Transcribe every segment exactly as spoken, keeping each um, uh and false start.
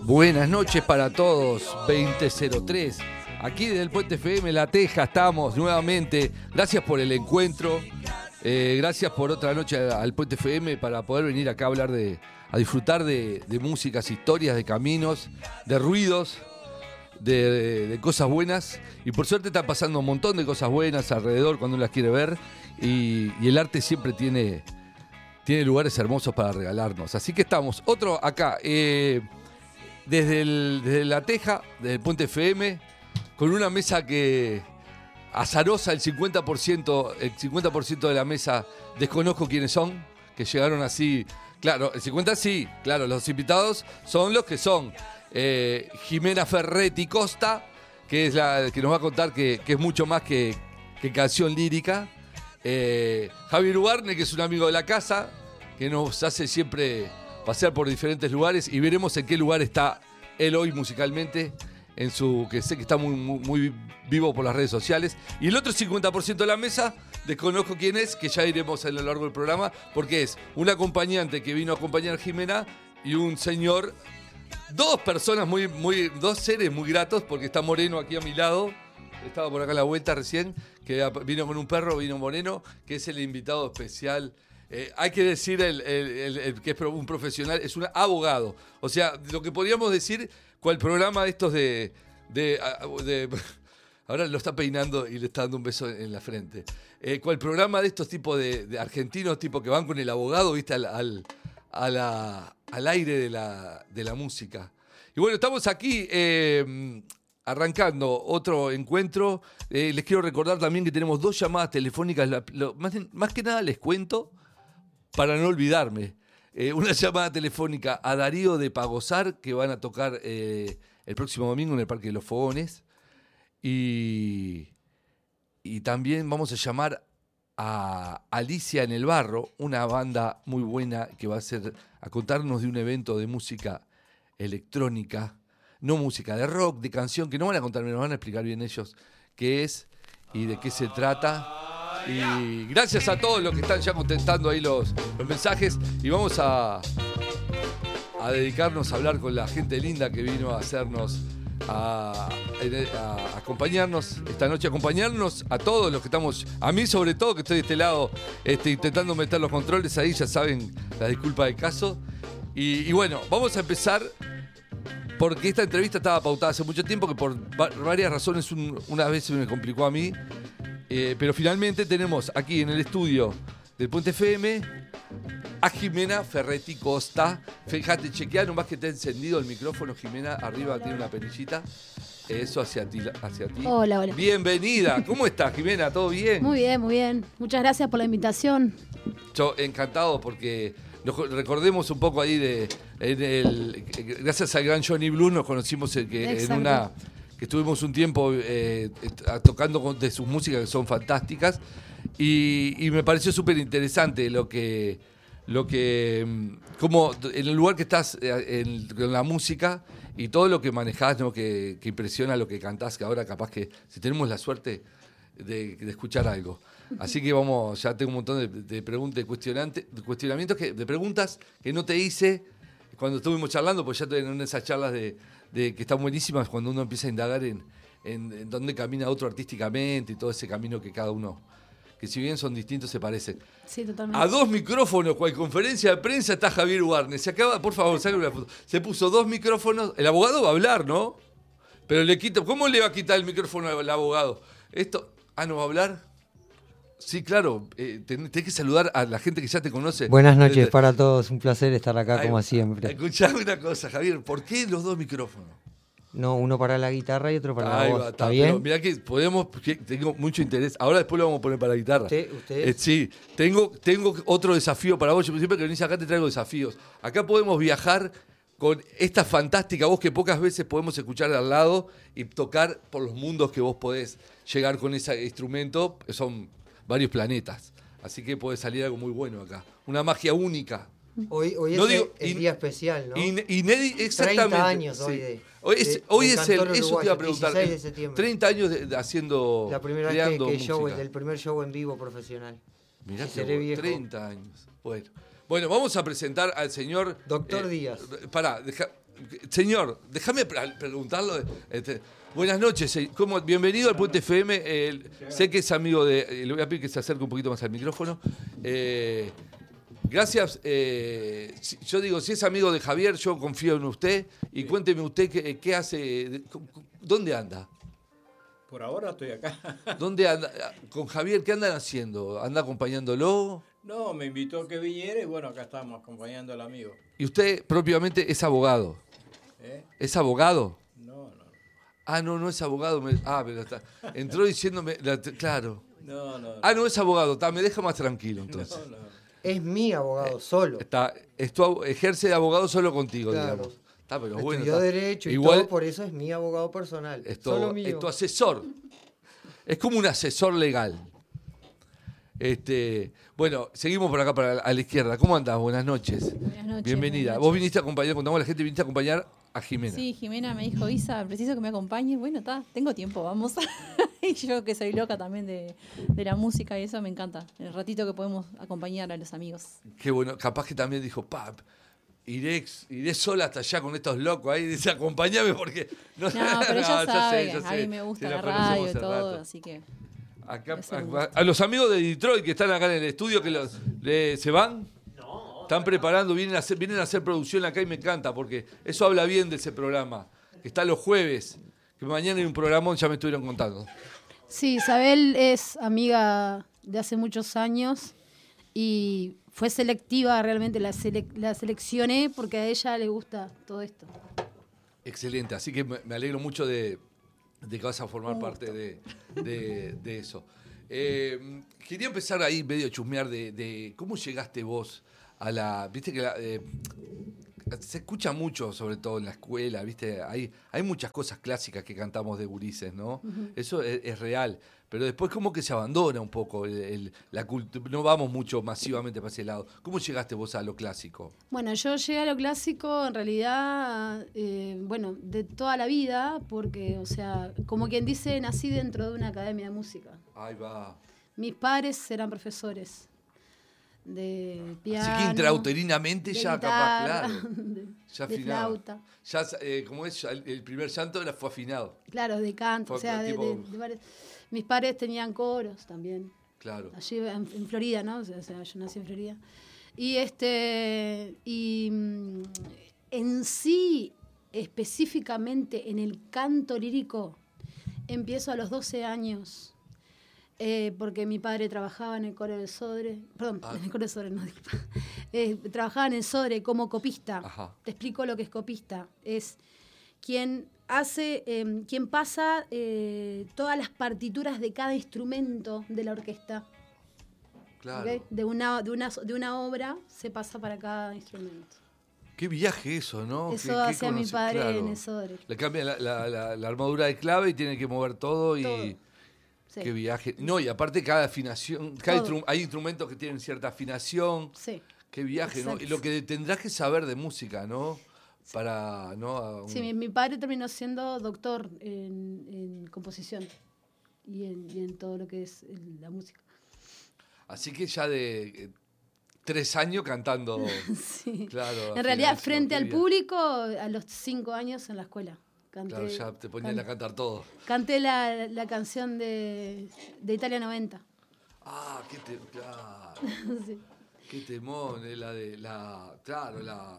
Buenas noches para todos, veinte cero tres. Aquí desde el Puente F M, La Teja, estamos nuevamente. Gracias por el encuentro. Eh, gracias por otra noche al Puente F M para poder venir acá a hablar de, a disfrutar de, de músicas, historias, de caminos, de ruidos, de, de, de cosas buenas. Y por suerte está pasando un montón de cosas buenas alrededor cuando uno las quiere ver. Y, y el arte siempre tiene, tiene lugares hermosos para regalarnos. Así que estamos, otro acá, eh, desde, el, desde La Teja, desde el Puente F M, con una mesa que... azarosa, el cincuenta por ciento, el cincuenta por ciento de la mesa desconozco quiénes son, que llegaron así. Claro, el cincuenta por ciento sí, claro, los invitados son los que son. Eh, Jimena Ferretti Costa, que es la que nos va a contar que, que es mucho más que, que canción lírica. Eh, Javier Ubarne, que es un amigo de la casa, que nos hace siempre pasear por diferentes lugares y veremos en qué lugar está él hoy musicalmente. En su, que sé que está muy, muy, muy vivo por las redes sociales. Y el otro cincuenta por ciento de la mesa, desconozco quién es, que ya iremos a lo largo del programa, porque es un acompañante que vino a acompañar a Jimena y un señor, dos personas muy, muy, dos seres muy gratos, porque está Moreno aquí a mi lado, estaba por acá a la vuelta recién, que vino con un perro, vino Moreno, que es el invitado especial. Eh, hay que decir el, el, el, el que es un profesional, es un abogado. O sea, lo que podríamos decir, cual programa de estos de, de, de, de ahora lo está peinando y le está dando un beso en la frente. Eh, cual programa de estos tipos de, de argentinos, tipo que van con el abogado, viste, al, al, a la, al aire de la, de la música. Y bueno, estamos aquí eh, arrancando otro encuentro. Eh, les quiero recordar también que tenemos dos llamadas telefónicas. La, lo, más, más que nada les cuento para no olvidarme. Eh, una llamada telefónica a Darío de Pagosar, que van a tocar eh, el próximo domingo en el Parque de los Fogones. Y, y también vamos a llamar a Alicia en el Barro, una banda muy buena que va a, ser, a contarnos de un evento de música electrónica, no música, de rock, de canción, que no van a contarme, nos van a explicar bien ellos qué es y de qué se trata. Y gracias a todos los que están ya contestando ahí los, los mensajes. Y vamos a, a dedicarnos a hablar con la gente linda que vino a hacernos, a, a, a acompañarnos esta noche, acompañarnos a todos los que estamos, a mí sobre todo, que estoy de este lado este, intentando meter los controles ahí, ya saben, la disculpa del caso. Y, y bueno, vamos a empezar porque esta entrevista estaba pautada hace mucho tiempo, que por varias razones un, una vez se me complicó a mí. Eh, pero finalmente tenemos aquí en el estudio del Puente F M a Jimena Ferretti Costa. Fíjate, chequea nomás que está encendido el micrófono, Jimena. Arriba tiene una perillita. Eso hacia ti, hacia ti. Hola, hola. Bienvenida. ¿Cómo estás, Jimena? ¿Todo bien? Muy bien, muy bien. Muchas gracias por la invitación. Yo encantado porque nos recordemos un poco ahí de... En el, gracias al gran Johnny Blue nos conocimos en, que, en una... que estuvimos un tiempo eh, tocando de sus músicas que son fantásticas y, y me pareció súper interesante lo que, lo que, como en el lugar que estás en, en la música y todo lo que manejás, ¿no? que, que impresiona lo que cantás, que ahora capaz que si tenemos la suerte de, de escuchar algo. Así que vamos, ya tengo un montón de, de preguntas, de, cuestionante, de cuestionamientos, que, de preguntas que no te hice cuando estuvimos charlando, pues ya estoy en esas charlas de... De, que están buenísimas cuando uno empieza a indagar en, en, en dónde camina otro artísticamente y todo ese camino que cada uno, que si bien son distintos, se parecen. Sí, totalmente. A dos micrófonos, cual conferencia de prensa está Javier Ubarne. Se acaba, por favor, sáquenme una foto. Se puso dos micrófonos. El abogado va a hablar, ¿no? Pero le quita. ¿Cómo le va a quitar el micrófono al abogado? Esto. Ah, ¿no va a hablar? Sí, claro. Eh, tenés que saludar a la gente que ya te conoce. Buenas noches Desde... para todos. Un placer estar acá. Ay, como siempre. Escuchame una cosa, Javier. ¿Por qué los dos micrófonos? No, uno para la guitarra y otro para Ahí la voz. Va, ¿Está, está bien? Pero mirá que podemos, que tengo mucho interés. Ahora después lo vamos a poner para la guitarra. ¿Usted? ¿Usted? Eh, sí, tengo, tengo otro desafío para vos. Yo siempre que venís acá te traigo desafíos. Acá podemos viajar con esta fantástica voz que pocas veces podemos escuchar al lado y tocar por los mundos que vos podés llegar con ese instrumento. Son varios planetas. Así que puede salir algo muy bueno acá. Una magia única. Hoy, hoy no es digo, el, el in, día especial, ¿no? In, inédito, exactamente. treinta años sí. hoy de, Hoy es, de, hoy de es el, Cantor eso te iba a preguntar. dieciséis de septiembre. treinta años de, de haciendo, la primera creando vez que, que show, música. el primer show en vivo profesional. Mirá si que seré vos, viejo. treinta años. Bueno. Bueno, vamos a presentar al señor... Doctor eh, Díaz. Pará, deja, señor, déjame pre- preguntarlo. Este, buenas noches, ¿cómo? Bienvenido al Puente F M. Eh, sé que es amigo de. Eh, le voy a pedir que se acerque un poquito más al micrófono. Eh, gracias. Eh, si, yo digo, si es amigo de Javier, yo confío en usted. Y cuénteme usted qué, qué hace. ¿Dónde anda? Por ahora estoy acá. ¿Dónde anda? Con Javier, ¿qué andan haciendo? ¿Anda acompañándolo? No, me invitó a que viniera y bueno, acá estamos acompañando al amigo. ¿Y usted propiamente es abogado? ¿Eh? ¿Es abogado? No, no. Ah, no, no es abogado. Me, ah, pero está. Entró diciéndome. La, claro. No, no. Ah, no es abogado. Está, me deja más tranquilo entonces. No, no. Es mi abogado, solo. Está, esto, ejerce de abogado solo contigo, Claro. digamos. Está, pero bueno. Estudió Está. Derecho y Igual, todo, por eso es mi abogado personal. es tu, Solo mío. es tu asesor. Es como un asesor legal. Este, bueno, seguimos por acá para la, a la izquierda. ¿Cómo andás? Buenas noches. Buenas noches. Bienvenida. buenas Vos noches. viniste a acompañar, contamos a la gente, viniste a acompañar a Jimena. Sí, Jimena me dijo, Isa, preciso que me acompañes. Bueno, está, tengo tiempo, vamos. Y yo que soy loca también de, de la música y eso me encanta. El ratito que podemos acompañar a los amigos. Qué bueno, capaz que también dijo, pap, iré, iré sola hasta allá con estos locos ahí, dice, acompáñame porque... No, No, pero ya ella sabe sé, que ya a mí sé. me gusta Sí, la nos conocemos radio y hace todo, rato. así que... Acá, es un a, gusto. a los amigos de Detroit que están acá en el estudio, que los, le- ¿se van? No. Están preparando, vienen a, hacer, vienen a hacer producción acá y me encanta, porque eso habla bien de ese programa, que está los jueves, que mañana hay un programón, ya me estuvieron contando. Sí, Isabel es amiga de hace muchos años y fue selectiva, realmente la, sele- la seleccioné porque a ella le gusta todo esto. Excelente, así que me, me alegro mucho de, de que vas a formar parte de, de- de eso. Eh, quería empezar ahí medio a chusmear de, de cómo llegaste vos a la... Viste que la, eh, se escucha mucho, sobre todo en la escuela, viste, hay, hay muchas cosas clásicas que cantamos de gurises, ¿no? Uh-huh. Eso es, es real, pero después como que se abandona un poco el, el, la cultura, no vamos mucho masivamente para ese lado. ¿Cómo llegaste vos a lo clásico? Bueno, yo llegué a lo clásico en realidad, eh, bueno, de toda la vida, porque, o sea, como quien dice, nací dentro de una academia de música. Ahí va. Mis padres eran profesores de piano. Así que intrauterinamente ya guitarra, capaz, claro. De, ya de afinado. flauta. Ya, eh, como es, el, el primer llanto era, fue afinado. Claro, de canto, Fue o sea, de, tipo... de, de varios. Mis padres tenían coros también. Claro. Allí en, en Florida, ¿no? O sea, yo nací en Florida. Y este y mm, en sí, específicamente en el canto lírico, empiezo a los doce años. Eh, porque mi padre trabajaba en el coro del Sodre, perdón, ah. en el coro del Sodre, no, disculpa. Eh, trabajaba en el Sodre como copista. Ajá. Te explico lo que es copista. Es quien hace, eh, quien pasa eh, todas las partituras de cada instrumento de la orquesta. Claro. ¿Okay? De una, de una, de una obra se pasa para cada instrumento. Qué viaje eso, ¿no? Eso ¿Qué, hace qué a mi padre claro. en el Sodre. Le cambia la, la, la, la armadura de clave y tiene que mover todo y... Todo. Sí. Qué viaje. No, y aparte cada afinación, cada instru- hay instrumentos que tienen cierta afinación. Sí. Qué viaje, exacto. ¿No? Y lo que tendrás que saber de música, ¿no? Sí. Para, ¿no? Un... Sí, mi, mi padre terminó siendo doctor en, en composición y en, y en todo lo que es el, la música. Así que ya de eh, tres años cantando. Sí. Claro. En realidad, frente al público, a los cinco años en la escuela. Canté, claro, ya te ponían can, a cantar todo. Canté la, la canción de, de Italia noventa. Ah, qué te, claro. Sí. Qué temón, eh, la de la, claro, la,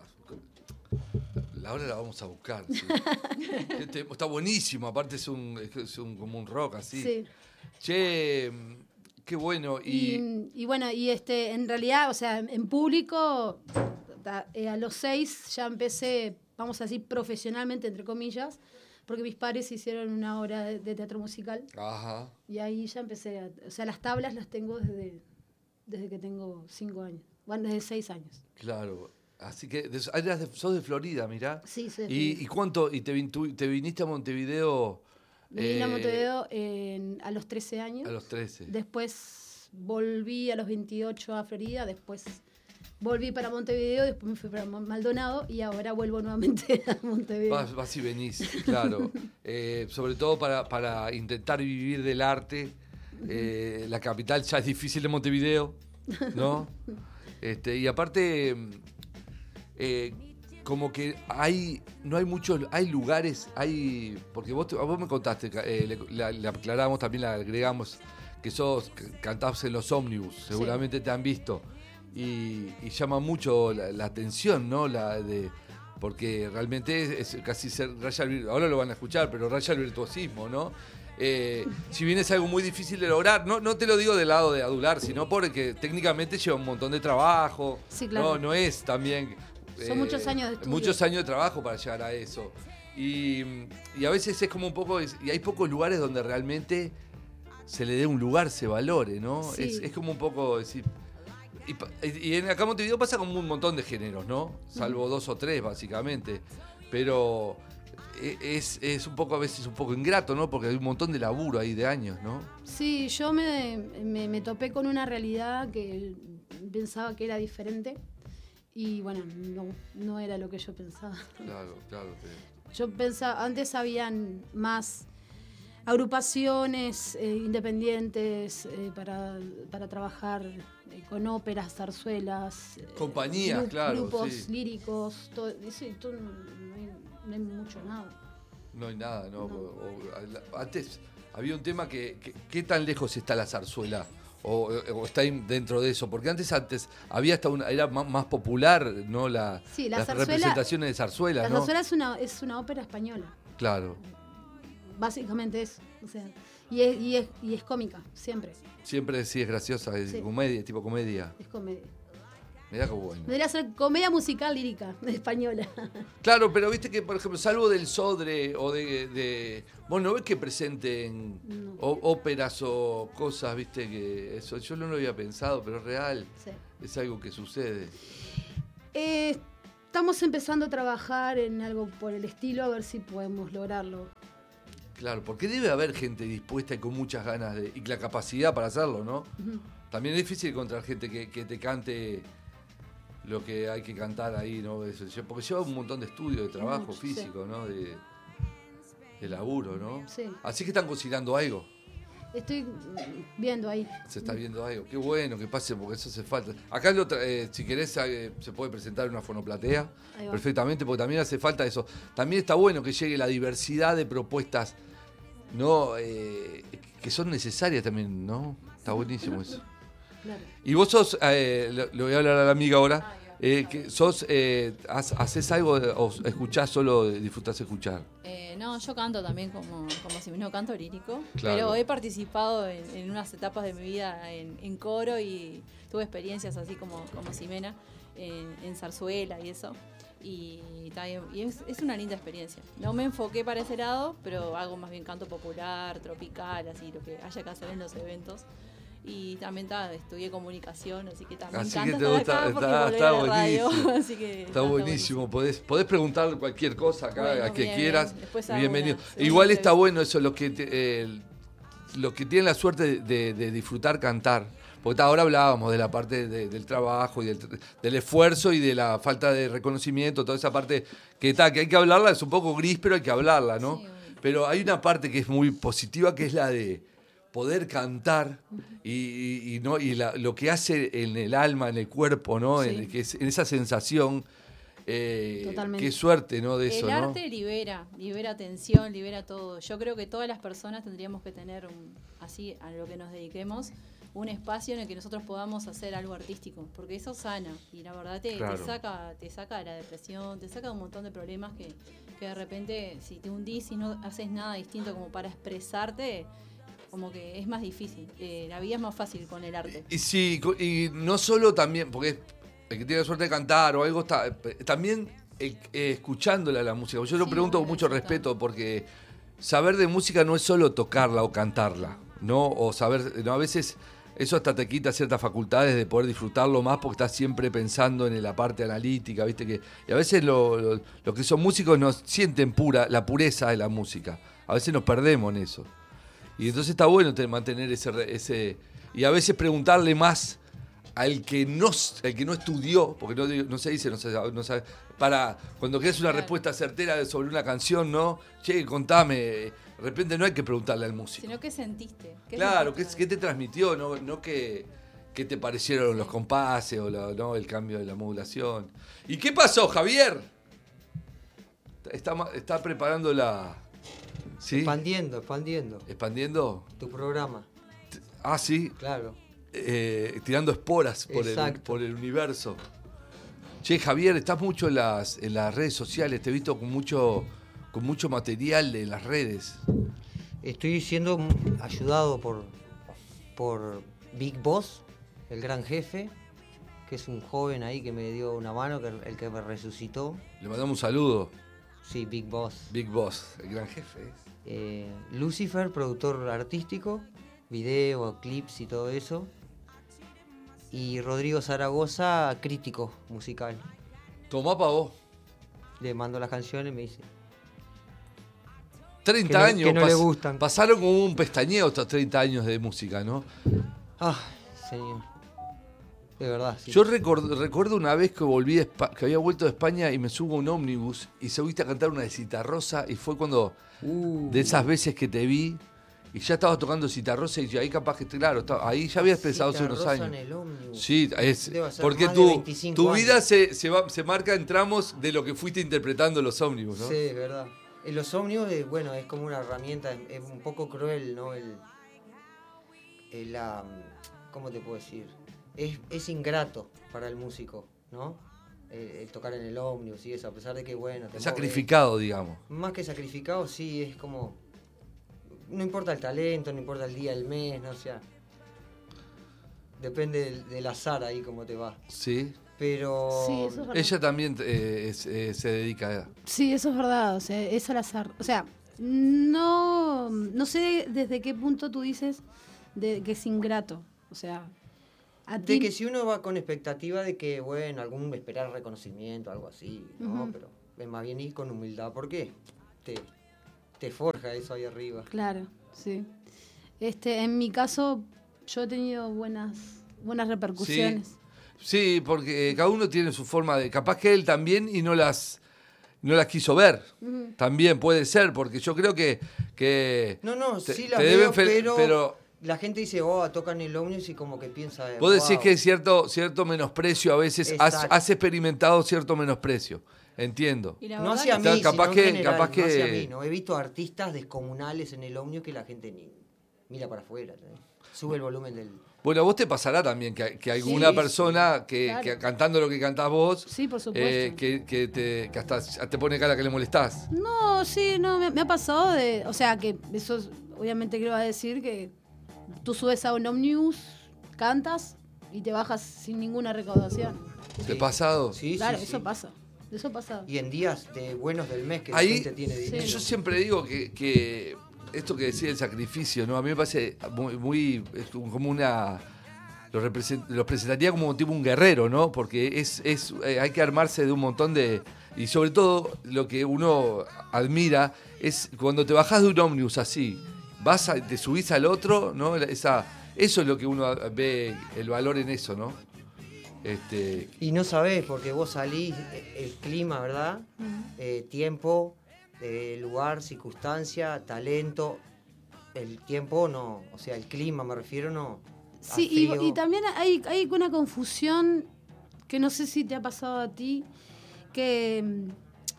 la ahora la vamos a buscar. Sí. te, está buenísimo, aparte es un, es un como un rock así. Sí. Che, qué bueno. Y, y, y bueno, y este, en realidad, o sea, en público, a, a los seis ya empecé, vamos a decir, profesionalmente, entre comillas, porque mis padres hicieron una obra de, de teatro musical. Ajá. Y ahí ya empecé, a, o sea, las tablas las tengo desde, desde que tengo cinco años, bueno, desde seis años. Claro, así que de, sos de Florida, mirá. Sí, soy de ¿Y, Florida. ¿Y cuánto? ¿Y te, vin, tú, te viniste a Montevideo? Me vine eh, a Montevideo en, a los trece años. A los trece. Después volví a los veintiocho a Florida, después... Volví para Montevideo, después me fui para Maldonado y ahora vuelvo nuevamente a Montevideo. Vas, vas y venís, claro. eh, sobre todo para, para intentar vivir del arte. Eh, la capital ya es difícil de Montevideo, ¿no? Este, y aparte, eh, como que hay, no hay muchos, hay lugares, hay, porque vos, te- vos me contaste, eh, le, la- le aclaramos, también le agregamos que sos, que cantás en los ómnibus, seguramente te han visto, y, y llama mucho la, la atención, ¿no? La de, porque realmente es, es casi ser, raya el vir- ahora lo van a escuchar, pero raya el virtuosismo, ¿no? Eh, si bien es algo muy difícil de lograr, no, no te lo digo del lado de adular, sino porque técnicamente lleva un montón de trabajo, Sí, claro. no, no es también... Son muchos años de estudio. Muchos años de trabajo para llegar a eso. Y, y a veces es como un poco... Y hay pocos lugares donde realmente se le dé un lugar, se valore, ¿no? Sí. Es, es como un poco decir... Y, pa- y en acá en Montevideo pasa como un montón de géneros, ¿no? Salvo dos o tres, básicamente. Pero e- es, es un poco, a veces un poco ingrato, ¿no? Porque hay un montón de laburo ahí de años, ¿no? Sí, yo me, me, me topé con una realidad que pensaba que era diferente y bueno, no, no era lo que yo pensaba. Claro, claro. te- Yo pensaba, antes habían más agrupaciones eh, independientes eh, para, para trabajar eh, con óperas, zarzuelas, eh, Compañías, claro, grupos sí. líricos, todo eso, y todo, no, no hay, no hay mucho nada. No hay nada, ¿no? No. O- o- antes había un tema que, que- ¿qué tan lejos está la zarzuela? O, o está ahí dentro de eso, porque antes antes había hasta una, era más, más popular, ¿no? La, Sí, la las zarzuela- representaciones de zarzuela, La ¿no? zarzuela es una, es una ópera española, Claro, básicamente es, o sea, y es, y es, y es cómica, siempre, siempre sí es graciosa, es Sí. comedia, tipo comedia. es comedia. Mirá qué bueno. Debería ser comedia musical lírica española. Claro, pero viste que, por ejemplo, salvo del Sodre o de... de vos no ves que presenten No. ó- óperas o cosas, viste, que eso yo no lo había pensado, pero es real, Sí. es algo que sucede. Eh, estamos empezando a trabajar en algo por el estilo, a ver si podemos lograrlo. Claro, porque debe haber gente dispuesta y con muchas ganas de, y la capacidad para hacerlo, ¿no? Ujú. También es difícil encontrar gente que, que te cante lo que hay que cantar ahí, ¿no? Eso, yo- porque lleva un montón de estudio, de trabajo Mucho, sí. físico, ¿no? De, de laburo, ¿no? Sí. Así que están considerando algo, Estoy viendo ahí. se está viendo algo. Qué bueno que pase, porque eso hace falta. Acá, lo tra- eh, si querés, eh, se puede presentar una fonoplatea Ahí va. perfectamente, porque también hace falta eso. También está bueno que llegue la diversidad de propuestas, ¿no? Eh, que son necesarias también, ¿no? Está buenísimo eso. Claro. Y vos sos, eh, le, le voy a hablar a la amiga ahora, eh, que sos, eh, has- ¿haces algo de- o escuchás solo, disfrutás escuchar? Eh, no, yo canto también como, como si no canto lírico, Claro. pero he participado en, en unas etapas de mi vida en, en coro y tuve experiencias así como, como Ximena en, en zarzuela y eso. Y, ta, y es, es una linda experiencia. No me enfoqué para ese lado, pero hago más bien canto popular, tropical, así lo que haya que hacer en los eventos. Y también ta, estudié comunicación, así que también Así encanta que te estar gusta- acá porque está- volví está a la radio, buenísimo. así que Está buenísimo, podés, podés preguntar cualquier cosa acá, Bueno, a que bien, quieras. después hago Bienvenido. una segunda Igual está entrevista. bueno eso, los que, te- eh, los que tienen la suerte de, de- de disfrutar cantar. Porque ta, ahora hablábamos de la parte de- del trabajo y del, del esfuerzo y de la falta de reconocimiento, toda esa parte que, ta, que hay que hablarla, es un poco gris, pero hay que hablarla, ¿no? Sí, obvio. Pero hay una parte que es muy positiva, que es la de poder cantar y, y- y no y la- lo que hace en el alma, en el cuerpo, ¿no? Sí. En, que es- en esa sensación. Eh, Totalmente. qué suerte, ¿no? De eso, El ¿no? arte libera, libera tensión, libera todo. Yo creo que todas las personas tendríamos que tener, un- así a lo que nos dediquemos, un espacio en el que nosotros podamos hacer algo artístico, porque eso sana y la verdad te, te Claro. saca te saca de la depresión, te saca de un montón de problemas que, que de repente si te hundís y no haces nada distinto como para expresarte, como que es más difícil. Eh, la vida es más fácil con el arte. Y sí, co- y no solo también, porque el que tiene la suerte de cantar o algo, está, también eh, eh, escuchándola la música. Yo lo Sí, pregunto con obvio, mucho disfrutar. respeto porque saber de música no es solo tocarla o cantarla, ¿no? O saber, no, a veces eso hasta te quita ciertas facultades de poder disfrutarlo más porque estás siempre pensando en la parte analítica, ¿viste? Que, y a veces lo- lo- los que son músicos no sienten pura, la pureza de la música. A veces nos perdemos en eso. Y entonces está bueno te- mantener ese, re- ese... Y a veces preguntarle más al que no, s- al que no estudió, porque no, digo- no se dice, no se sabe, no sabe, para cuando quieres una Claro. respuesta certera sobre una canción, ¿no? Che, contame. De repente no hay que preguntarle al músico. Sino que sentiste. ¿Qué Claro, ¿qué, sentiste qué con te transmitió? No, no que, qué te parecieron los compases o la- no, el cambio de la modulación. ¿Y qué pasó, Javier? está, ma- está preparando la... ¿Sí? Expandiendo, expandiendo. ¿Expandiendo? Tu programa, Ah, sí. claro. Eh, tirando esporas por el, Exacto. por el universo. Che, Javier, estás mucho en las, en las redes sociales. Te he visto con mucho, con mucho material de las redes. Estoy siendo ayudado por, por Big Boss, el gran jefe, que es un joven ahí que me dio una mano, que el que me resucitó. Le mandamos un saludo. Sí, Big Boss. Big Boss, el gran jefe. Eh, Lucifer, productor artístico, video, clips y todo eso. Y Rodrigo Zaragoza, crítico musical. Tomá pa' vos. Le mando las canciones y me dice... treinta Que no- años. que no le gustan. Pasaron como un pestañeo estos treinta años de música, ¿no? Ah, señor. De verdad, sí. Yo recuerdo, recuerdo una vez que volví de Espa- que había vuelto de España y me subo a un ómnibus y se oíste a cantar una de Citarrosa y fue cuando, Uh, de esas veces que te vi y ya estabas tocando Citarrosa y yo ahí capaz que, claro, estaba- ahí ya habías pensado hace unos Citarrosa años. en el ómnibus. Sí, es, Debe ser porque más de tu, veinticinco tu años. vida se, se, va- se marca en tramos de lo que fuiste interpretando los ómnibus, ¿no? Sí, es verdad. En los ómnibus, eh, bueno, es como una herramienta, es, es un poco cruel, ¿no? El, el, la, ¿cómo te puedo decir? Es, es ingrato para el músico, ¿no? El, el tocar en el ómnibus y eso, a pesar de que, bueno... te Es mueve. sacrificado, digamos. Más que sacrificado, sí, es como... No importa el talento, no importa el día, el mes, no o sea... Depende del, del azar ahí cómo te va. Sí. Pero... Sí, eso es verdad. Ella también eh, es- eh, se dedica a... Sí, eso es verdad, o sea, es al azar. O sea, no, no sé desde qué punto tú dices de que es ingrato. O sea, a De ti... que si uno va con expectativa de que, bueno, algún esperar reconocimiento, algo así, ¿no? Ujú. Pero es más bien ir con humildad, porque te, te forja eso ahí arriba. Claro, sí. Este, en mi caso, yo he tenido buenas, buenas repercusiones. Sí, porque cada uno tiene su forma de... Capaz que él también y no las, no las quiso ver. Ujú. También puede ser, porque yo creo que... que No, no, te- sí la te veo, deben fel- pero, pero la gente dice, oh, tocan el ómnibus y como que piensa... vos decís wow. que hay cierto, cierto menosprecio a veces. Has, Exacto. has experimentado cierto menosprecio. Entiendo. Y la No verdad hacia que- mí, Claro, capaz sino que- en general, capaz no que- hacia mí, ¿no? He visto artistas descomunales en el ómnibus que la gente ni mira para afuera. ¿no? Sube el volumen del... Bueno, a vos te pasará también que, que alguna Sí, persona que, claro. que cantando lo que cantás vos, Sí, por supuesto. eh, que, que te, que hasta te pone cara que le molestás. No, sí, no, me, me ha pasado de... O sea, que eso es- obviamente quiero decir que tú subes a un ómnibus, cantas y te bajas sin ninguna recaudación. ¿Te ha Sí. pasado? Sí, claro, sí, eso sí. pasa. Eso pasa. Y en días de buenos del mes que Ahí- la gente tiene dinero. Yo siempre digo que, que esto que decía el sacrificio, ¿no? A mí me parece muy, muy es como una lo, represent- lo presentaría como tipo un guerrero, ¿no? Porque es, es eh, hay que armarse de un montón de y sobre todo lo que uno admira es cuando te bajás de un ómnibus así, vas a- te subís al otro, ¿no? Esa eso es lo que uno ve el valor en eso, ¿no? Este, Y no sabés, porque vos salís, eh, el clima, ¿verdad? Eh, tiempo, eh, lugar, circunstancia, talento. El tiempo no, o sea, el clima me refiero no. a Sí, y, frío. y también hay, hay una confusión que no sé si te ha pasado a ti, que mm,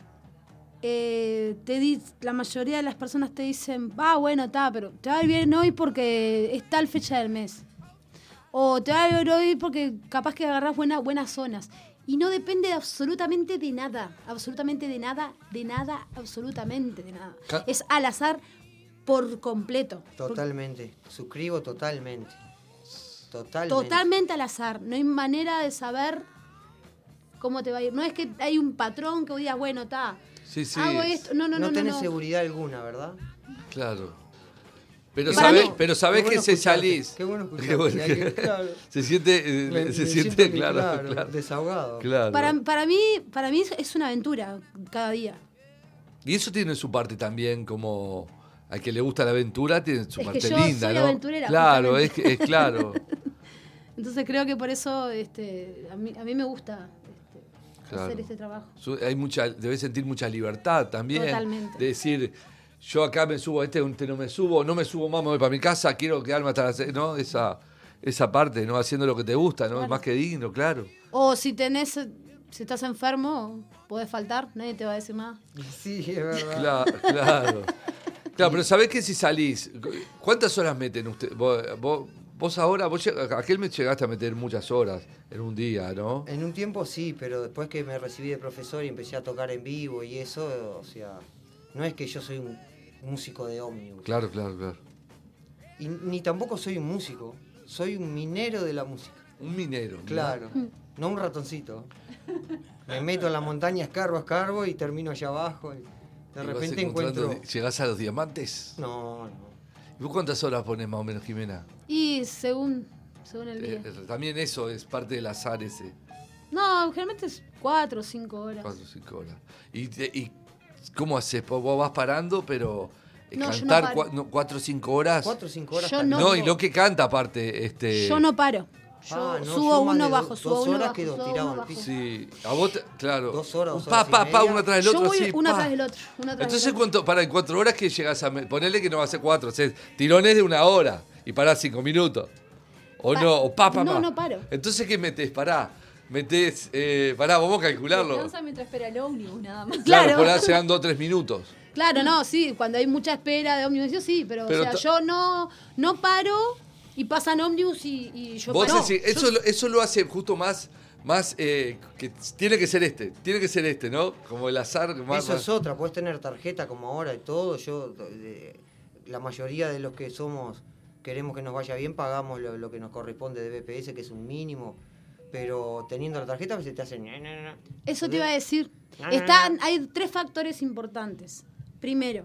eh, te di- la mayoría de las personas te dicen, ah, bueno, está, pero te va a ir bien hoy porque es tal fecha del mes. O te va a ir bien hoy porque capaz que agarrás buena, buenas zonas. Y no depende de absolutamente de nada, absolutamente de nada, de nada, absolutamente de nada. Ca- Es al azar por completo. Totalmente, suscribo totalmente. Totalmente. Totalmente al azar. No hay manera de saber cómo te va a ir. No es que hay un patrón que digas, bueno, está, sí, sí. hago esto. No, no, No, no, no. tenés no. seguridad alguna, ¿verdad? Claro. Pero Para sabés, mí- pero sabés Qué que bueno se escucharte, salís. Qué bueno escucharte. Qué bueno hay que- que- claro. Se siente, eh, Me- se me siente siento que, claro, claro, desahogado. claro. Para, para mí, para mí es una aventura cada día. Y eso tiene su parte también, como al que le gusta la aventura, tiene su Es que parte yo linda, soy ¿no? aventurera, Claro, es, justamente. que- es claro. Entonces creo que por eso este, a, mí, a mí me gusta este, Claro. hacer este trabajo. Su- Hay mucha, debes sentir mucha libertad también. Totalmente. De decir, yo acá me subo, a este, este no me subo, no me subo más, me voy para mi casa, quiero quedarme hasta las seis, ¿no? Esa, esa parte, ¿no? Haciendo lo que te gusta, ¿no? Claro. Más que digno, claro. O si tenés Si estás enfermo, podés faltar, nadie te va a decir nada. Sí, es verdad. Claro, claro. Claro, pero ¿sabés que si salís? ¿Cuántas horas meten ustedes? Vos, vos, vos ahora, vos, lleg- aquel me llegaste a meter muchas horas en un día, ¿no? En un tiempo sí, pero después que me recibí de profesor y empecé a tocar en vivo y eso, o sea, no es que yo soy un músico de ómnibus. Claro, claro, claro. Y ni tampoco soy un músico, soy un minero de la música. Un minero. ¿no? Claro, no un ratoncito. Me meto en la montaña, escarbo, escarbo y termino allá abajo. Y de Y vas repente encontrando encuentro... di- ¿Llegás a los diamantes? No, no. ¿Y vos cuántas horas pones más o menos, Jimena? Y según, según el día. Eh, eh, también eso es parte del azar ese, No, generalmente es cuatro o cinco horas. cuatro o cinco horas. ¿Y, te- y cómo haces? Vos vas parando, pero eh, No, yo no cantar paro. cua- no, cuatro o cinco horas. Cuatro o cinco horas. Yo cantando. No, y lo que canta aparte. Este, Yo no paro. Yo Ah, no, subo yo más uno de bajo, dos subo uno horas bajo, quedo subo tirado uno al bajo. piso. Sí, a vos, te- claro. Dos horas, dos pa, horas y pa, pa, media. uno atrás del Yo otro, voy sí, uno pa. atrás del otro. Uno atrás Entonces, del otro. ¿cuánto, para en cuatro horas que llegas a... me- Ponele que no va a ser cuatro, o sea, tirones de una hora y parás cinco minutos. O Pa- no, o pa, pa, no, pa. no paro. Entonces, ¿qué metés? Pará. Metés, eh, pará, vamos a calcularlo. Descansa mientras espera el ómnibus, nada más. Claro, Claro. por ahí se dan dos o tres minutos. Claro, no, sí, cuando hay mucha espera de ómnibus, yo sí, pero, Pero o sea, ta- yo no, no paro y pasan ómnibus y, y yo Vos paro. decís, eso, lo- eso lo hace justo más, más eh, que tiene que ser este, tiene que ser este, ¿no? Como el azar. Más, Eso más- es otra, puedes tener tarjeta como ahora y todo. Yo, eh, la mayoría de los que somos, queremos que nos vaya bien, pagamos lo, lo que nos corresponde de B P S, que es un mínimo. Pero teniendo la tarjeta, a veces te hacen... Eso te iba a decir. No, no, Están, no. hay tres factores importantes. Primero,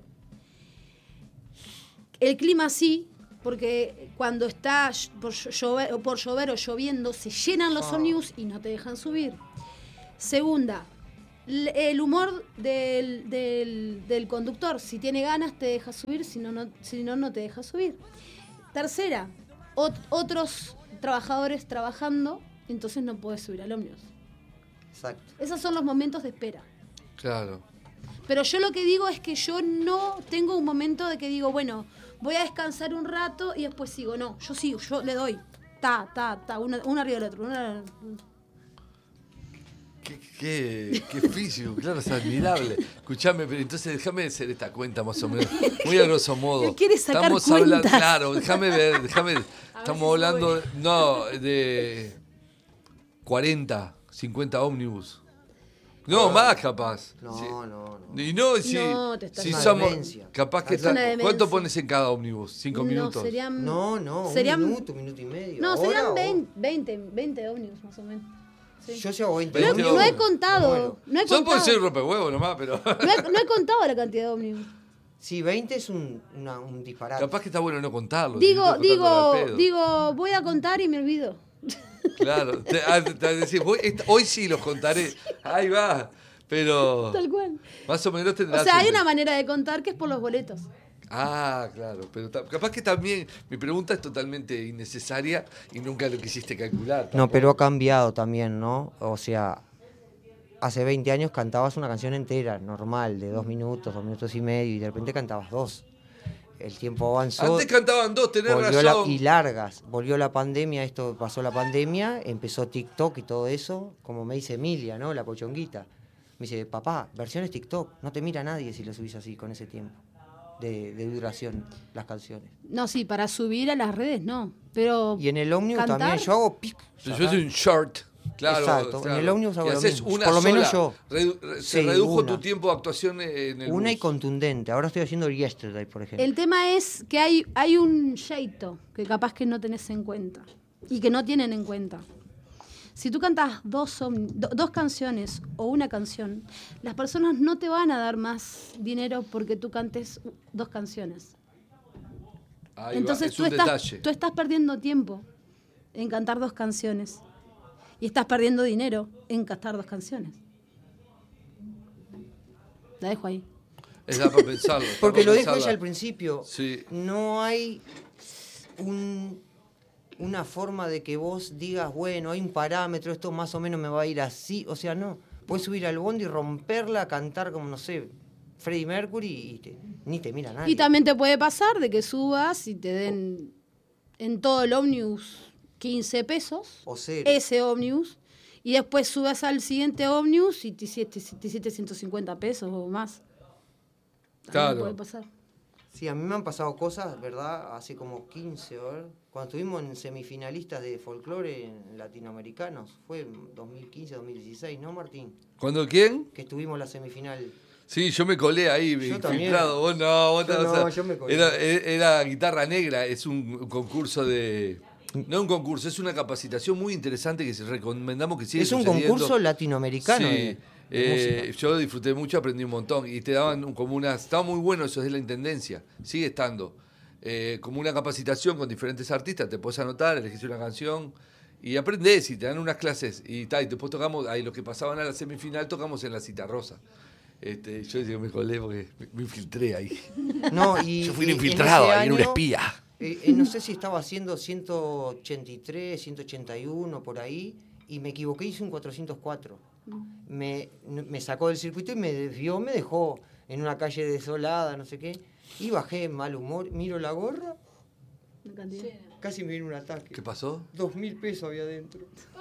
el clima sí, porque cuando está ll- por llover, o por llover o lloviendo, se llenan los Ah. ómnibus y no te dejan subir. Segunda, l- el humor del, del- del conductor. Si tiene ganas, te deja subir, si no, no, si no, no te deja subir. Tercera, ot- otros trabajadores trabajando, entonces no puedes subir al ómnibus. Exacto. Esos son los momentos de espera. Claro. Pero yo lo que digo es que yo no tengo un momento de que digo, bueno, voy a descansar un rato y después sigo. No, yo sigo, yo le doy. Ta, ta, ta, uno, uno arriba del otro. uno- Qué, qué, qué físico, claro, es admirable. Escuchame, pero entonces déjame hacer esta cuenta más o menos, muy a grosso modo. Él quiere sacar Estamos hablando, cuentas. claro, déjame ver, déjame, estamos si hablando, no, de cuarenta, cincuenta ómnibus. No, más capaz. No, Sí. no, no. Y no, si, No, te estás- si Una somos, demencia. capaz que Es está- una demencia. ¿cuánto pones en cada ómnibus? ¿Cinco no, minutos? serían. No, no, serían- un minuto, un minuto y medio. No, Ahora, serían o- veinte, veinte, veinte ómnibus más o menos. Sí. Yo llevo veinte No, veinte no he ómnibus. Me contado. muero. No he Yo puedo contado. ser rompehuevo nomás, pero No he, no he contado la cantidad de ómnibus. Sí, veinte es un, una- un disparate. capaz que está bueno no contarlo. si Digo, no estás contando al digo, pedo. digo, voy a contar y me olvido. Claro, te, ah, te- te decís, voy- esta- hoy sí los contaré. Ahí va. Pero Tal cual. más o menos tendrás. O sea, hay el- una manera de contar que es por los boletos. Ah, claro. Pero ta- capaz que también mi pregunta es totalmente innecesaria y nunca lo quisiste calcular. No, tampoco. pero ha cambiado también, ¿no? O sea, hace veinte años cantabas una canción entera, normal, de dos minutos, dos minutos y medio, y de repente cantabas dos. El tiempo avanzó. Antes cantaban dos, tenés volvió la- razón. y largas. Volvió la pandemia, esto pasó la pandemia, empezó TikTok y todo eso, como me dice Emilia, ¿no? La pochonguita. Me dice, papá, versiones TikTok, no te mira nadie si lo subís así, con ese tiempo de, de duración, las canciones. No, sí, para subir a las redes no. Pero Y en el ómnibus ¿cantar? también, yo hago pic. Yo soy un short. Claro, Exacto, en claro. el ómnibus hago Y lo haces mismo, una por lo menos sola. yo. Redu- re- se Sí, redujo una. tu tiempo de actuación en el Una y bus. contundente. Ahora estoy haciendo Yesterday, por ejemplo. el tema es que hay, hay un jeito que capaz que no tenés en cuenta y que no tienen en cuenta. Si tú cantas dos, om- do- dos canciones o una canción, las personas no te van a dar más dinero porque tú cantes dos canciones. Ahí va, Entonces es tú un estás, detalle. tú estás perdiendo tiempo en cantar dos canciones y estás perdiendo dinero en cantar dos canciones. La dejo ahí. Es da para pensarlo. está Porque para lo dijo pensarla. ella al principio. Sí. No hay un- una forma de que vos digas, bueno, hay un parámetro, esto más o menos me va a ir así. O sea, no. Puedes subir al bondi y romperla, cantar como, no sé, Freddie Mercury y te- ni te mira nadie. Y también te puede pasar de que subas y te den en todo el ómnibus quince pesos, O cero. ese ómnibus, Y después subes al siguiente ómnibus y te hiciste, te hiciste ciento cincuenta pesos o más. También Claro. puede pasar. Sí, a mí me han pasado cosas, ¿verdad? Hace como quince, a ver, cuando estuvimos en semifinalistas de folclore en latinoamericanos, fue en dos mil quince, dos mil dieciséis, ¿no, Martín? ¿Cuándo quién? Que estuvimos en la semifinal. Sí, yo me colé ahí, Yo infiltrado. también. Vos no, vos Yo no, no, o sea, yo me colé. Era, era Guitarra Negra, es un concurso de... No un concurso, es una capacitación muy interesante que se recomendamos que siga Es un sucediendo. concurso latinoamericano. Sí, de- de eh, música. yo disfruté mucho, aprendí un montón y te daban un- como una... Estaba muy bueno eso de la intendencia, sigue estando. Eh, como una capacitación con diferentes artistas, te puedes anotar, elegís una canción y aprendés y te dan unas clases y tal, y después tocamos, ahí los que pasaban a la semifinal tocamos en la Citarrosa. Este, yo decía, me colé porque me, me infiltré ahí. No, y, Yo fui un y en infiltrado, ese ahí era un año, espía. eh, eh, no sé si estaba haciendo ciento ochenta y tres, ciento ochenta y uno por ahí, y me equivoqué, hice un cuatrocientos cuatro. Me, me sacó del circuito y me desvió, me dejó en una calle desolada, no sé qué. Y bajé en mal humor, miro la gorra, Una cantidad. casi me viene un ataque. ¿Qué pasó? Dos mil pesos había adentro.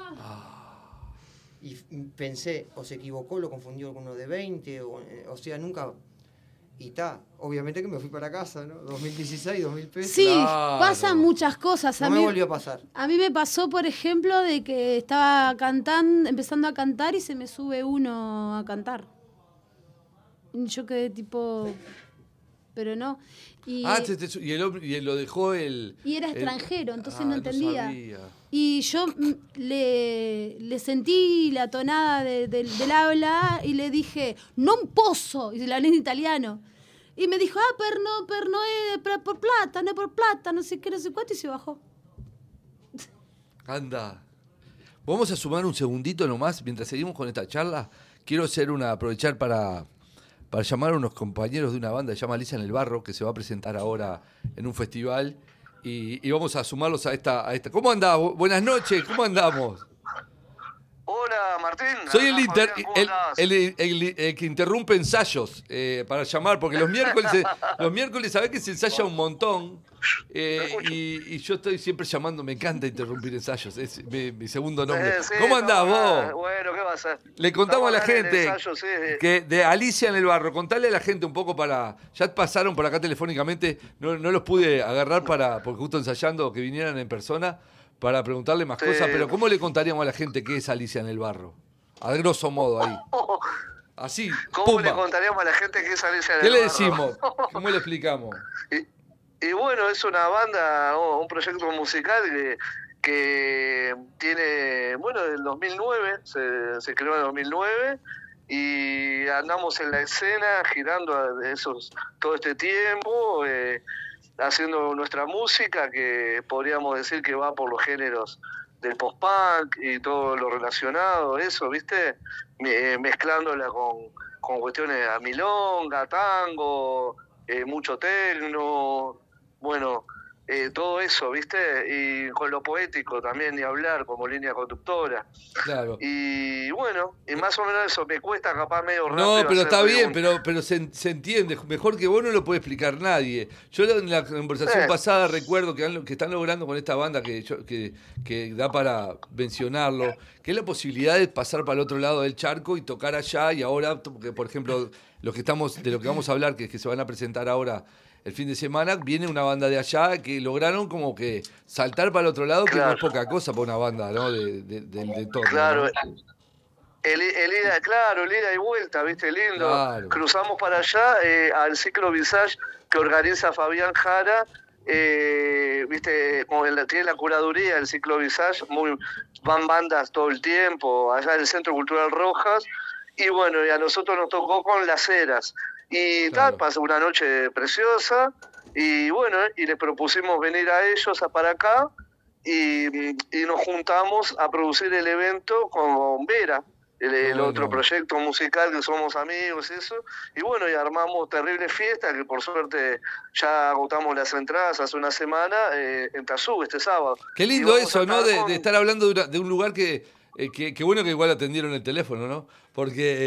Y f- pensé, o se equivocó, lo confundió con uno de veinte, o, eh, o sea, nunca... Y está, obviamente que me fui para casa, ¿no? dos mil dieciséis, dos mil pesos. Sí, Claro. pasan muchas cosas. A No me mí, volvió a pasar. a mí me pasó, por ejemplo, de que estaba cantando, empezando a cantar y se me sube uno a cantar. Y yo quedé tipo... Pero no. Y, Ah, te- te- y, el hombre, y lo dejó el... Y era el- extranjero, entonces Ah, no entendía. sabía. Y yo mm, le, le sentí la tonada de- del- del habla y le dije, non posso, y se la hablé en italiano. Y me dijo, ah, per no, per no es per- por plata, no es por plata, no sé qué, no sé cuánto, y se bajó. Anda. Vamos a sumar un segundito nomás mientras seguimos con esta charla. Quiero hacer una aprovechar para, para llamar a unos compañeros de una banda que se llama Alicia en el Barro, que se va a presentar ahora en un festival. Y, y vamos a sumarlos a esta, a esta. ¿Cómo andás? Bu- Buenas noches, ¿cómo andamos? Hola Martín. Soy el, Acá, inter- Fabián, ¿cómo el, andás? el- el- el que interrumpe ensayos eh, para llamar, porque los miércoles, se- los miércoles sabés que se ensaya un montón eh, y, y yo estoy siempre llamando, me encanta interrumpir ensayos, es mi, mi segundo nombre. Eh, sí, ¿Cómo andás estamos- vos? Bueno, ¿qué va a hacer? Le contamos a la Estamos acá en el gente ensayo, sí. que de Alicia en el Barro, contale a la gente un poco para, ya pasaron por acá telefónicamente, no, no los pude agarrar para, porque justo ensayando que vinieran en persona, para preguntarle más Sí. cosas, pero ¿cómo le contaríamos a la gente qué es Alicia en el Barro? A grosso modo ahí. Así, ¿Cómo le pumba. contaríamos a la gente que es Alicia en ¿Qué el le Barro? decimos? ¿Cómo le explicamos? Y, y bueno, es una banda, o un proyecto musical que, que tiene, bueno, del dos mil nueve, se, se creó en el dos mil nueve, y andamos en la escena girando a- esos, todo este tiempo, eh, haciendo nuestra música, que podríamos decir que va por los géneros del post-punk y todo lo relacionado, eso, ¿viste? Me- mezclándola con, con cuestiones de milonga, tango, eh, mucho tecno, bueno, eh, todo eso, ¿viste? Y con lo poético también, ni hablar, como línea conductora. Claro. Y bueno, y más o menos eso, me cuesta capaz medio rápido. No, pero hacer está bien, preguntas. pero, pero se, se entiende. Mejor que vos no lo puede explicar nadie. Yo en la conversación Eh. pasada recuerdo que, han- que están logrando con esta banda que, yo- que, que da para mencionarlo, que es la posibilidad de pasar para el otro lado del charco y tocar allá. Y ahora, que, por ejemplo, los que estamos, de lo que vamos a hablar, que, que se van a presentar ahora el fin de semana, viene una banda de allá que lograron como que saltar para el otro lado, que no Claro. es poca cosa para una banda, ¿no? De, de, del entorno, Claro, ¿no? el, el ida, claro, el ida y vuelta, ¿viste? Lindo. Claro. Cruzamos para allá eh, al ciclo Visage que organiza Fabián Jara, eh, ¿viste? Como el- tiene la curaduría del ciclo Visage, muy, van bandas todo el tiempo, allá en el Centro Cultural Rojas, y bueno, y a nosotros nos tocó con Las Heras. Y Claro. tal, pasó una noche preciosa, y bueno, y les propusimos venir a ellos a para acá, y, y nos juntamos a producir el evento con Vera, el, el Bueno. otro proyecto musical que somos amigos y eso, y bueno, y armamos terrible fiesta, que por suerte ya agotamos las entradas hace una semana eh, en Tazú este sábado. Qué Y lindo vamos a eso, ¿no? estar De, con- de estar hablando de, una- de un lugar que, eh, que, que bueno que igual atendieron el teléfono, ¿no? Porque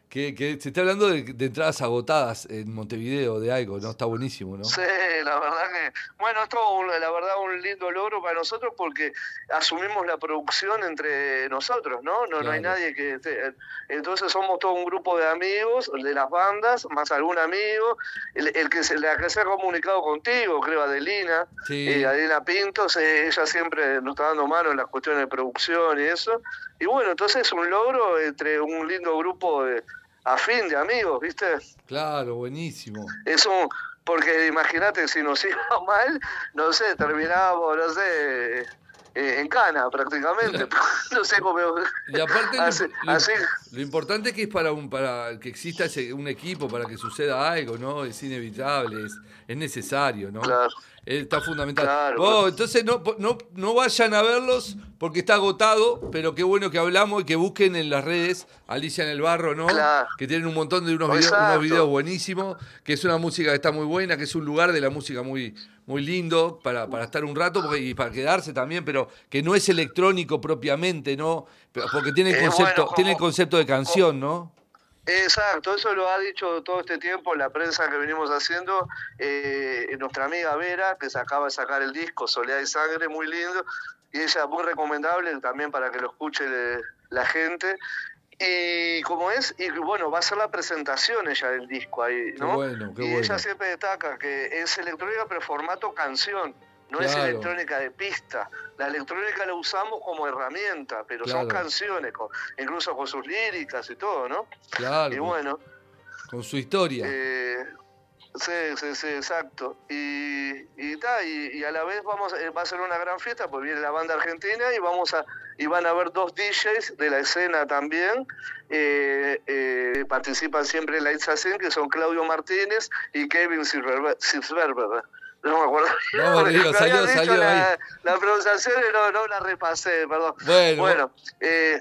Que, que se está hablando de, de entradas agotadas en Montevideo de algo, ¿no? Está buenísimo, ¿no? Sí, la verdad que, bueno, esto es la verdad un lindo logro para nosotros porque asumimos la producción entre nosotros, ¿no? No, no hay Claro. nadie que esté. Entonces somos todo un grupo de amigos, de las bandas, más algún amigo, el, el que se, la que se ha comunicado contigo, creo, Adelina, Sí. eh, Adelina Pintos, eh, ella siempre nos está dando mano en las cuestiones de producción y eso. Y bueno, entonces es un logro entre un lindo grupo de afín de amigos, ¿viste? Claro, buenísimo. Es un, porque imagínate, si nos iba mal, no sé, terminábamos, no sé, eh, en cana prácticamente. No sé cómo. Y aparte, así, lo, lo- así, lo importante es que es para un para que exista ese- un equipo, para que suceda algo, ¿no? Es inevitable, es, es necesario, ¿no? claro. Está fundamental. Claro, Oh, claro. entonces no, no, no vayan a verlos porque está agotado, pero qué bueno que hablamos y que busquen en las redes Alicia en el Barro, ¿no? Claro. Que tienen un montón de unos videos, Exacto. unos videos buenísimos, que es una música que está muy buena, que es un lugar de la música muy, muy lindo para, para estar un rato porque- y para quedarse también, pero que no es electrónico propiamente, ¿no? Pero- Porque tiene el Eh, concepto, bueno, como- tiene el concepto de canción, ¿no? Exacto, eso lo ha dicho todo este tiempo la prensa que venimos haciendo, eh, nuestra amiga Vera, que se acaba de sacar el disco Soledad y Sangre, muy lindo, y ella muy recomendable también para que lo escuche le- la gente. Y como es, y bueno, va a ser la presentación ella del disco ahí, Qué ¿no? bueno, qué y bueno. ella siempre destaca que es electrónica pero formato canción, no es Claro. electrónica de pista. La electrónica la usamos como herramienta, pero son Claro. canciones, con- incluso con sus líricas y todo, ¿no? Claro. Y bueno, Con su historia. eh, sí, sí, sí, exacto. Y, y, ta, y, y a la vez vamos, eh, va a ser una gran fiesta, pues viene la banda argentina y vamos a y van a haber dos D Js de la escena también. Eh, eh, participan siempre en la Itzhacen, que son Claudio Martínez y Kevin Sitzberger. No me acuerdo. Vamos, Diego, Me salió, habían dicho salió la, ahí. la pronunciación y no, no la repasé, perdón. Bueno. Bueno, eh,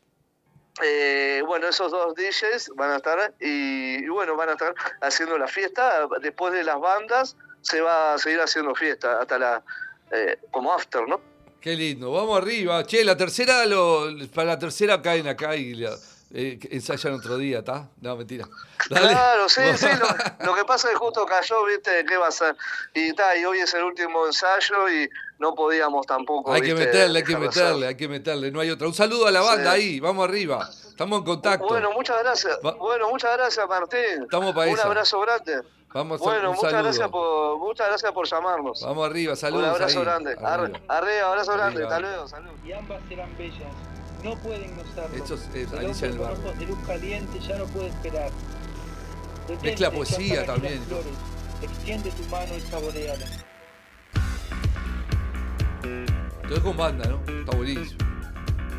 eh, bueno, esos dos D Js van a estar y, y bueno, van a estar haciendo la fiesta. Después de las bandas se va a seguir haciendo fiesta hasta la eh, como after, ¿no? Qué lindo. Vamos arriba. Che, la tercera, lo, para la tercera caen acá y la- eh, ensayan otro día, ¿está? No, mentira. Dale. Claro, sí, sí. Lo, lo que pasa es que justo cayó, ¿viste? ¿Qué va a ser? Y ta, y hoy es el último ensayo y no podíamos tampoco. Hay que ¿viste? meterle, hay que dejar de hacer. meterle, hay que meterle. No hay otra. Un saludo a la banda Sí. ahí. Vamos arriba. Estamos en contacto. Bueno, muchas gracias. Va- Bueno, muchas gracias, Martín. Estamos para Un esa. abrazo grande. Vamos a Bueno, un muchas saludo. gracias por muchas gracias por llamarnos. Vamos arriba, saludos. Un abrazo ahí. grande. Arriba. Arre, arriba, abrazo grande. Arriba. Hasta luego, salud. Y ambas serán bellas. No pueden no serlo. Esto es, es El Alicia en hombre el con Barro. ojos de luz caliente ya no puede esperar. Detente, Mezcla ya poesía están aquí también. las flores. Extiende tu mano y saboreala. Todo es con banda, ¿no? Está buenísimo.